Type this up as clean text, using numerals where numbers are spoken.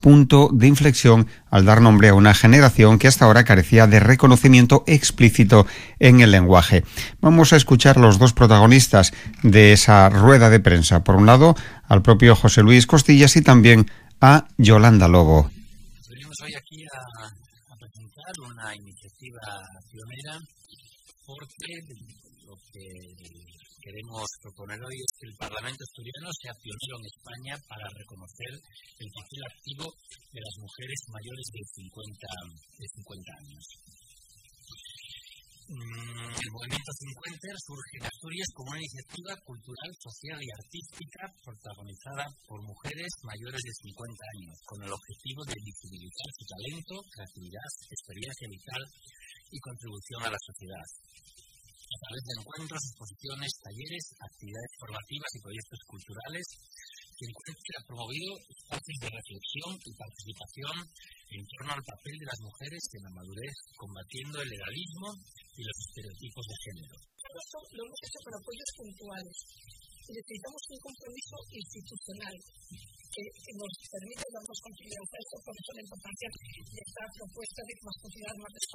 punto de inflexión al dar nombre a una generación que hasta ahora carecía de reconocimiento explícito en el lenguaje. Vamos a escuchar los dos protagonistas de esa rueda de prensa. Por un lado, al propio José Luis Costillas y también a Yolanda Lobo. Venimos hoy aquí a presentar una iniciativa pionera porque lo que queremos proponer hoy es que el Parlamento asturiano sea pionero en España para reconocer el papel activo de las mujeres mayores de 50 años. El movimiento 50 surge en Asturias como una iniciativa cultural, social y artística protagonizada por mujeres mayores de 50 años, con el objetivo de visibilizar su talento, creatividad, experiencia vital y contribución a la sociedad. A través de encuentros, exposiciones, talleres, actividades formativas y proyectos culturales, se ha promovido espacios de reflexión y participación en torno al papel de las mujeres en la madurez, combatiendo el legalismo y los estereotipos de género. Esto lo hemos hecho con apoyos puntuales. Necesitamos un compromiso institucional que nos permita darnos confianza. Por eso la importancia de esta propuesta de que más considerar más